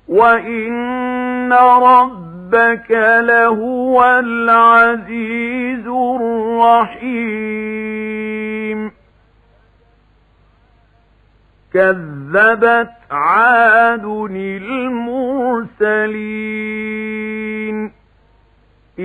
وإن ربك لهو العزيز الرحيم كذبت عاد المرسلين